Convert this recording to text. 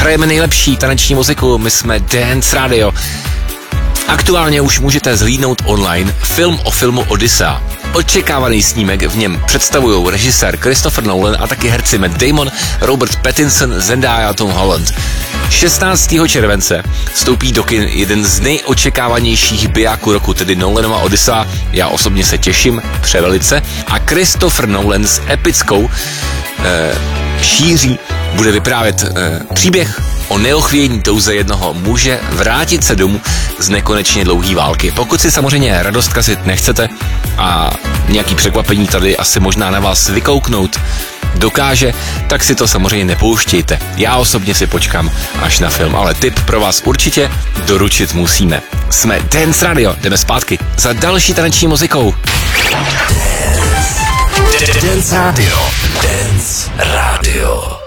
hrajeme nejlepší taneční muziku, my jsme Dance Radio. Aktuálně už můžete zhlídnout online film o filmu Odyssea. Očekávaný snímek, v něm představují režisér Christopher Nolan a taky herci Matt Damon, Robert Pattinson, Zendaya a Tom Holland. 16. července vstoupí do kin jeden z nejočekávanějších bijáků roku, tedy Nolanova Odyssea. Já osobně se těším převelice. A Christopher Nolan s epickou šíří bude vyprávět příběh o neochvějní touze jednoho muže vrátit se domů z nekonečně dlouhé války. Pokud si samozřejmě radost kazit nechcete a nějaký překvapení tady asi možná na vás vykouknout dokáže, tak si to samozřejmě nepouštějte. Já osobně si počkám až na film, ale tip pro vás určitě doručit musíme. Jsme Dance Radio, jdeme zpátky za další taneční muzikou. Dance Radio. Dance Radio.